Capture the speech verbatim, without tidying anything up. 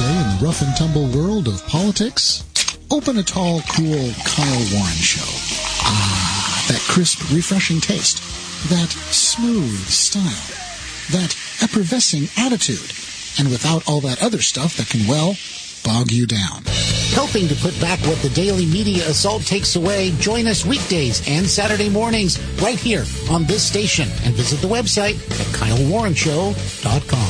in the rough and tumble world of politics? Open a tall, cool Kyle Warren show. Ah, that crisp, refreshing taste. That smooth style. That effervescing attitude. And without all that other stuff that can, well, bog you down. Helping to put back what the daily media assault takes away, join us weekdays and Saturday mornings right here on this station. And visit the website at kyle warren show dot com.